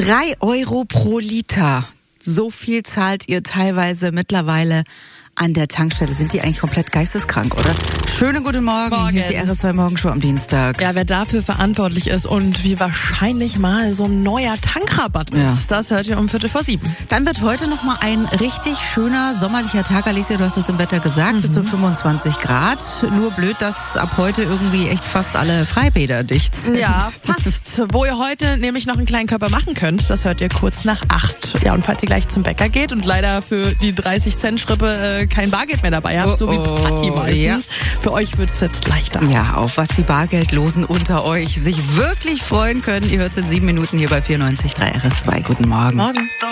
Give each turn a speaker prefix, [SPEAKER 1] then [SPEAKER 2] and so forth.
[SPEAKER 1] 3 € pro Liter. So viel zahlt ihr teilweise mittlerweile an der Tankstelle. Sind die eigentlich komplett geisteskrank, oder? Schönen guten Morgen. Hier ist die RS2 Morgenshow am Dienstag.
[SPEAKER 2] Ja, wer dafür verantwortlich ist und wie wahrscheinlich mal so ein neuer Tankrabatt ist, das hört ihr um 6:45.
[SPEAKER 1] Dann wird heute nochmal ein richtig schöner sommerlicher Tag. Alicia, du hast es im Wetter gesagt, bis zu 25 Grad. Nur blöd, dass ab heute irgendwie echt fast alle Freibäder dicht sind.
[SPEAKER 2] Ja, fast. Wo ihr heute nämlich noch einen kleinen Körper machen könnt, das hört ihr kurz nach 8. Ja, und falls ihr gleich zum Bäcker geht und leider für die 30-Cent-Schrippe kein Bargeld mehr dabei habt, so wie Patti meistens, für euch wird es jetzt leichter.
[SPEAKER 1] Ja, auf was die Bargeldlosen unter euch sich wirklich freuen können. Ihr hört es in 7 Minuten hier bei 94.3 RS2. Guten Morgen.
[SPEAKER 2] Morgen.